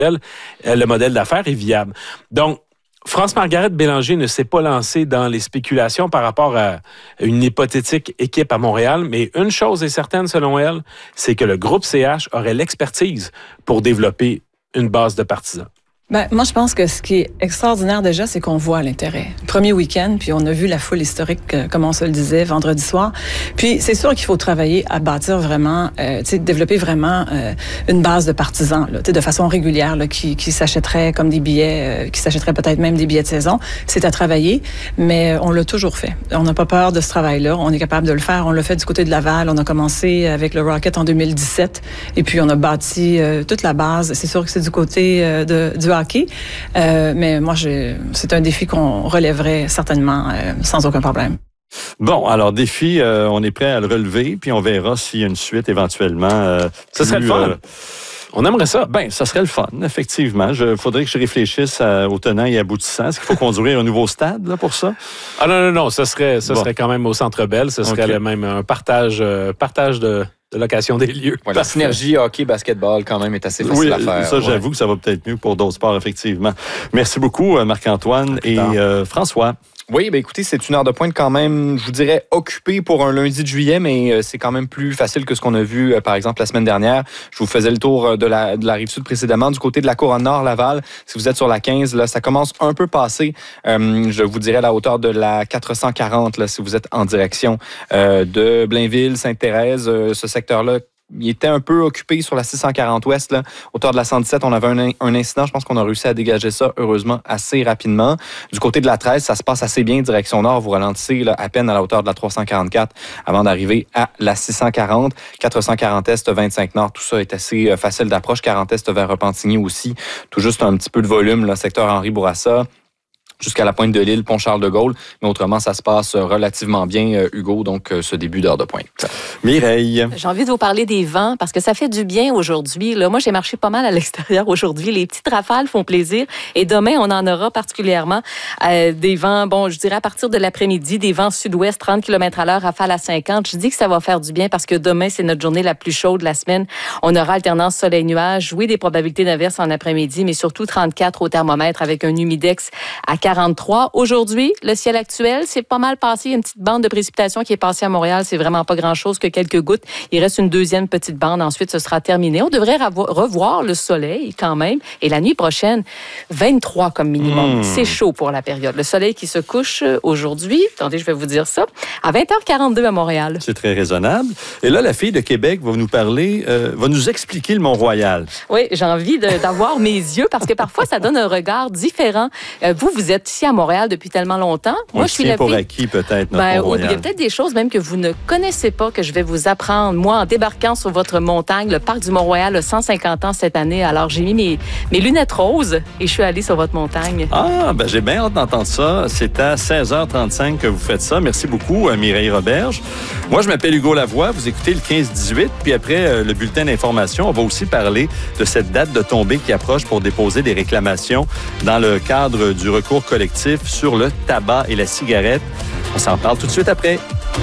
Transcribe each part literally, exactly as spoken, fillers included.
le modèle d'affaires est viable. Donc, France-Margaret Bélanger ne s'est pas lancée dans les spéculations par rapport à une hypothétique équipe à Montréal, mais une chose est certaine selon elle, c'est que le groupe C H aurait l'expertise pour développer une base de partisans. Ben, moi, je pense que ce qui est extraordinaire déjà, c'est qu'on voit l'intérêt. Premier week-end, puis on a vu la foule historique, euh, comme on se le disait, vendredi soir. Puis c'est sûr qu'il faut travailler à bâtir vraiment, euh, tu sais, développer vraiment euh, une base de partisans, là, tu sais, de façon régulière, là, qui, qui s'achèteraient comme des billets, euh, qui s'achèteraient peut-être même des billets de saison. C'est à travailler, mais on l'a toujours fait. On n'a pas peur de ce travail-là. On est capable de le faire. On l'a fait du côté de Laval. On a commencé avec le Rocket en deux mille dix-sept, et puis on a bâti euh, toute la base. C'est sûr que c'est du côté euh, de, du hockey. Euh, mais moi, je, c'est un défi qu'on relèverait certainement euh, sans aucun problème. Bon, alors défi, euh, on est prêt à le relever, puis on verra s'il y a une suite éventuellement. Euh, ça serait le fun. Euh, On aimerait ça. Ben, ça serait le fun, effectivement. Il faudrait que je réfléchisse à, aux tenants et aboutissants. Est-ce qu'il faut construire un nouveau stade là, pour ça? Ah non, non, non. Ça serait, ça bon. serait quand même au Centre Bell. Ce serait okay. même un partage, euh, partage de... de location des lieux. Ouais, la synergie hockey-basketball, quand même, est assez facile oui, à faire. ça, j'avoue ouais. que ça va peut-être mieux pour d'autres sports, effectivement. Merci beaucoup, Marc-Antoine et euh, François. Oui, ben écoutez, c'est une heure de pointe quand même, je vous dirais, occupée pour un lundi de juillet, mais euh, c'est quand même plus facile que ce qu'on a vu, euh, par exemple, la semaine dernière. Je vous faisais le tour de la, de la Rive-Sud précédemment, du côté de la Couronne Nord, Laval. Si vous êtes sur la quinze, là, ça commence un peu passé. Euh, je vous dirais à la hauteur de la quatre cent quarante, là, si vous êtes en direction euh, de Blainville, Sainte-Thérèse, euh, ce secteur-là. Il était un peu occupé sur la six cent quarante ouest, là, hauteur de la cent dix-sept. On avait un, un incident. Je pense qu'on a réussi à dégager ça, heureusement, assez rapidement. Du côté de la treize, ça se passe assez bien, direction nord. Vous ralentissez là, à peine à la hauteur de la trois cent quarante-quatre avant d'arriver à la six cent quarante. quatre cent quarante est, vingt-cinq nord. Tout ça est assez facile d'approche. quarante est vers Repentigny aussi. Tout juste un petit peu de volume, là, secteur Henri-Bourassa. Jusqu'à la pointe de l'île, pont Charles-de-Gaulle. Mais autrement, ça se passe relativement bien, Hugo, donc ce début d'heure de pointe. Mireille. J'ai envie de vous parler des vents parce que ça fait du bien aujourd'hui. Là, moi, j'ai marché pas mal à l'extérieur aujourd'hui. Les petites rafales font plaisir. Et demain, on en aura particulièrement euh, des vents, bon, je dirais à partir de l'après-midi, des vents sud-ouest, trente kilomètres à l'heure, rafales à cinquante. Je dis que ça va faire du bien parce que demain, c'est notre journée la plus chaude de la semaine. On aura alternance soleil-nuage, oui, des probabilités d'averse en après-midi, mais surtout trente-quatre au thermomètre avec un humidex à quarante-trois. Aujourd'hui, le ciel actuel, c'est pas mal passé. Il y a une petite bande de précipitation qui est passée à Montréal. C'est vraiment pas grand-chose que quelques gouttes. Il reste une deuxième petite bande. Ensuite, ce sera terminé. On devrait revoir le soleil quand même. Et la nuit prochaine, vingt-trois comme minimum. Mmh. C'est chaud pour la période. Le soleil qui se couche aujourd'hui, attendez, je vais vous dire ça, à vingt heures quarante-deux à Montréal. C'est très raisonnable. Et là, la fille de Québec va nous parler, euh, va nous expliquer le Mont-Royal. Oui, j'ai envie de, d'avoir mes yeux parce que parfois, ça donne un regard différent. Euh, vous, vous êtes ici à Montréal depuis tellement longtemps. On Moi, je suis la pour fille... acquis, peut-être, notre ben, Mont-Royal. il y a peut-être des choses même que vous ne connaissez pas que je vais vous apprendre. Moi, en débarquant sur votre montagne, le parc du Mont-Royal a cent cinquante ans cette année. Alors, j'ai mis mes, mes lunettes roses et je suis allée sur votre montagne. Ah, ben j'ai bien hâte d'entendre ça. C'est à seize heures trente-cinq que vous faites ça. Merci beaucoup, Mireille Roberge. Moi, je m'appelle Hugo Lavoie. Vous écoutez le quinze dix-huit. Puis après euh, le bulletin d'information, on va aussi parler de cette date de tombée qui approche pour déposer des réclamations dans le cadre du recours collectif sur le tabac et la cigarette. On s'en parle tout de suite après.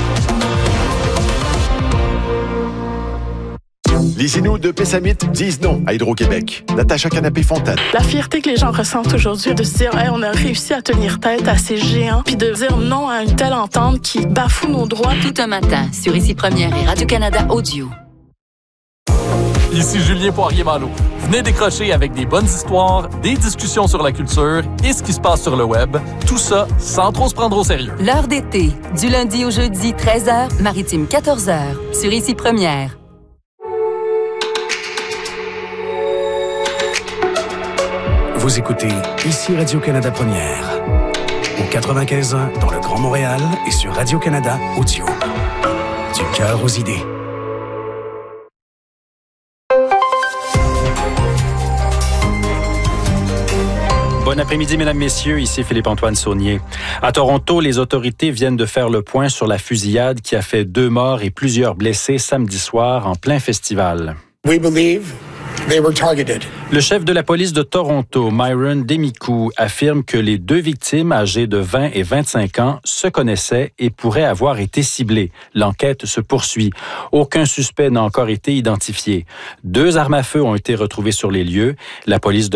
Les Inuits de Pessamit disent non à Hydro-Québec. Natacha Canapé-Fontaine. La fierté que les gens ressentent aujourd'hui de se dire hey, on a réussi à tenir tête à ces géants, puis de dire non à une telle entente qui bafoue nos droits. Tout un matin, sur Ici Première et Radio-Canada Audio. Ici Julien Poirier-Malo. Venez décrocher avec des bonnes histoires, des discussions sur la culture et ce qui se passe sur le web. Tout ça sans trop se prendre au sérieux. L'heure d'été, du lundi au jeudi, treize heures, maritime quatorze heures, sur Ici Première. Vous écoutez Ici Radio-Canada Première, au quatre-vingt-quinze ans dans le Grand Montréal et sur Radio-Canada Audio. Du cœur aux idées. Bon après-midi, mesdames, messieurs. Ici Philippe-Antoine Saunier. À Toronto, les autorités viennent de faire le point sur la fusillade qui a fait deux morts et plusieurs blessés samedi soir en plein festival. We believe they were targeted. Le chef de la police de Toronto, Myron Demikou, affirme que les deux victimes âgées de vingt et vingt-cinq ans se connaissaient et pourraient avoir été ciblées. L'enquête se poursuit. Aucun suspect n'a encore été identifié. Deux armes à feu ont été retrouvées sur les lieux. La police de